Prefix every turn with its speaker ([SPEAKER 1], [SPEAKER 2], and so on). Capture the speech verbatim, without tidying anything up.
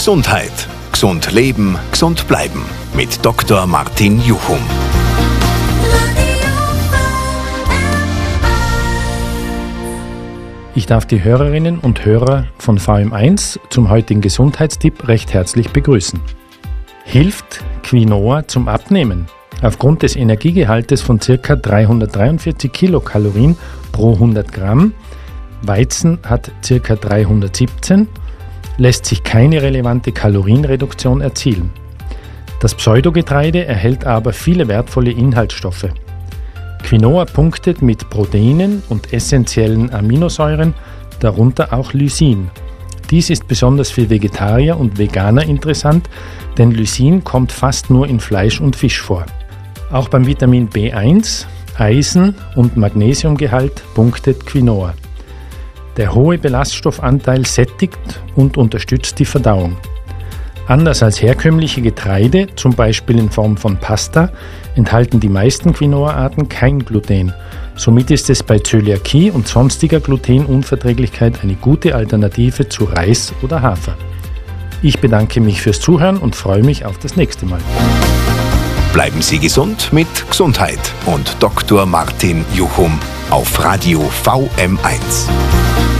[SPEAKER 1] Gesundheit. Gesund leben, gesund bleiben. Mit Doktor Martin Juchum.
[SPEAKER 2] Ich darf die Hörerinnen und Hörer von V M eins zum heutigen Gesundheitstipp recht herzlich begrüßen. Hilft Quinoa zum Abnehmen? Aufgrund des Energiegehaltes von ca. dreihundertdreiundvierzig Kilokalorien pro hundert Gramm, Weizen hat ca. dreihundertsiebzehn, lässt sich keine relevante Kalorienreduktion erzielen. Das Pseudogetreide erhält aber viele wertvolle Inhaltsstoffe. Quinoa punktet mit Proteinen und essentiellen Aminosäuren, darunter auch Lysin. Dies ist besonders für Vegetarier und Veganer interessant, denn Lysin kommt fast nur in Fleisch und Fisch vor. Auch beim Vitamin B eins, Eisen und Magnesiumgehalt punktet Quinoa. Der hohe Ballaststoffanteil sättigt und unterstützt die Verdauung. Anders als herkömmliche Getreide, zum Beispiel in Form von Pasta, enthalten die meisten Quinoa-Arten kein Gluten. Somit ist es bei Zöliakie und sonstiger Glutenunverträglichkeit eine gute Alternative zu Reis oder Hafer. Ich bedanke mich fürs Zuhören und freue mich auf das nächste Mal.
[SPEAKER 1] Bleiben Sie gesund mit Gesundheit und Doktor Martin Juchum auf Radio V M eins.